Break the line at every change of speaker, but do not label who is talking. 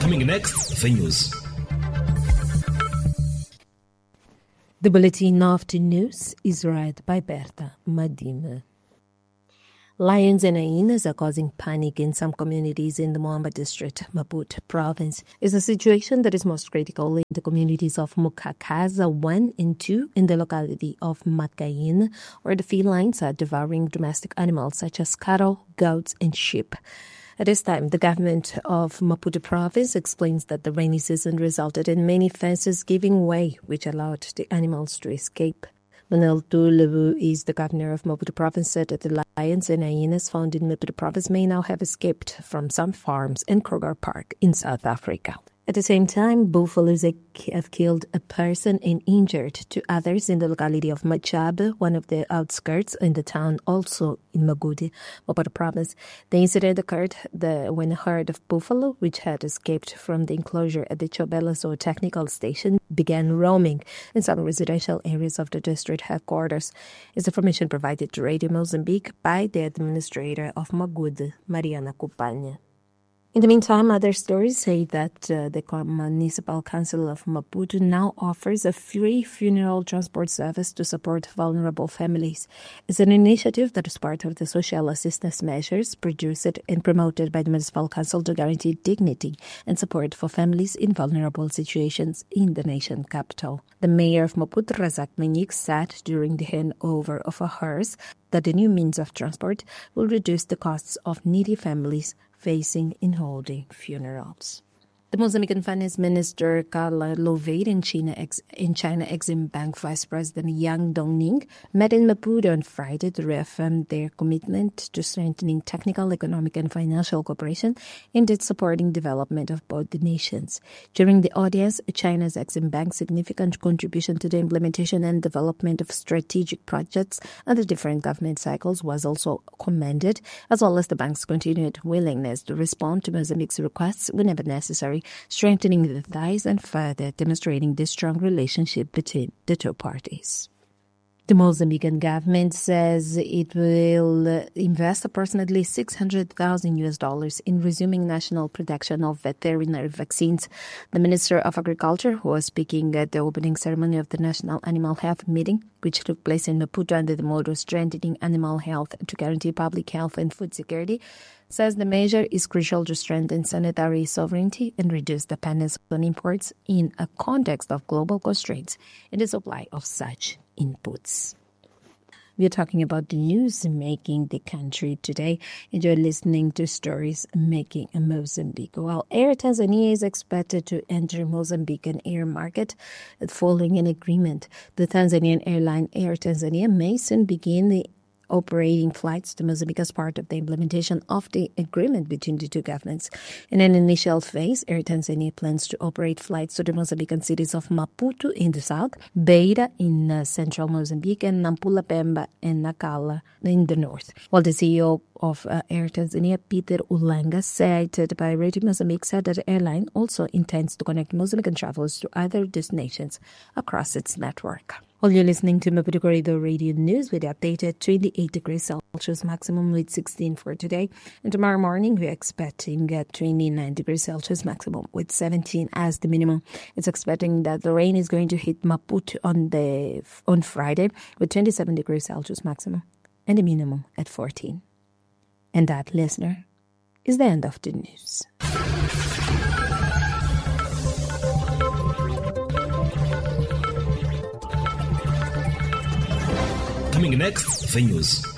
Coming next, the news.
The Bulletin of the News is read by Berta Madime. Lions and hyenas are causing panic in some communities in the Moamba district, Maputo province. It's a situation that is most critical in the communities of Mukakaza 1 and 2 in the locality of Matkain, where the felines are devouring domestic animals such as cattle, goats, and sheep. At this time, the government of Maputo province explains that the rainy season resulted in many fences giving way, which allowed the animals to escape. Manel Tulebu is the governor of Maputo province, said that the lions and hyenas found in Maputo province may now have escaped from some farms in Kruger Park in South Africa. At the same time, buffaloes have killed a person and injured two others in the locality of Machabe, one of the outskirts in the town, also in Magudi, Maputo province. The incident occurred when a herd of buffalo, which had escaped from the enclosure at the Chobela Zootechnical Station, began roaming in some residential areas of the district headquarters. Is information provided to Radio Mozambique by the administrator of Magudi, Mariana Cupanya. In the meantime, other stories say that the Municipal Council of Maputo now offers a free funeral transport service to support vulnerable families. It's an initiative that is part of the social assistance measures produced and promoted by the Municipal Council to guarantee dignity and support for families in vulnerable situations in the nation capital. The mayor of Maputo, Razak Menik, said during the handover of a hearse that the new means of transport will reduce the costs of needy families facing in holding funerals. The Mozambican Finance Minister Carla Louveira and China Exim Bank Vice President Yang Dongning met in Maputo on Friday to reaffirm their commitment to strengthening technical, economic and financial cooperation and its supporting development of both the nations. During the audience, China's Exim Bank's significant contribution to the implementation and development of strategic projects under different government cycles was also commended, as well as the bank's continued willingness to respond to Mozambique's requests whenever necessary, strengthening the ties and further demonstrating the strong relationship between the two parties. The Mozambican government says it will invest approximately $600,000 in resuming national production of veterinary vaccines. The Minister of Agriculture, who was speaking at the opening ceremony of the National Animal Health Meeting, which took place in Maputo under the motto Strengthening Animal Health to Guarantee Public Health and Food Security, says the measure is crucial to strengthen sanitary sovereignty and reduce dependence on imports in a context of global constraints in the supply of such inputs. We are talking about the news making the country today, and you're listening to Stories Making Mozambique. Well, Air Tanzania is expected to enter Mozambican air market following an agreement. The Tanzanian airline Air Tanzania may soon begin the operating flights to Mozambique as part of the implementation of the agreement between the two governments. In an initial phase, Air Tanzania plans to operate flights to the Mozambican cities of Maputo in the south, Beira in central Mozambique, and Nampula Pemba and Nacala in the north. While the CEO of Air Tanzania, Peter Ulanga, cited by Radio Mozambique, said that the airline also intends to connect Mozambican travelers to other destinations across its network. While you're listening to Maputo Corridor Radio News with the updated 28 degrees Celsius maximum with 16 for today. And tomorrow morning, we're expecting 29 degrees Celsius maximum with 17 as the minimum. It's expecting that the rain is going to hit Maputo on Friday with 27 degrees Celsius maximum and the minimum at 14. And that, listener, is the end of the news.
Coming next, the news.